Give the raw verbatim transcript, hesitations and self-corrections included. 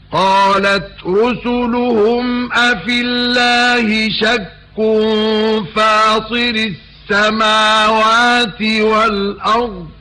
قالت رسلهم أفي الله شك فاطر السماوات والأرض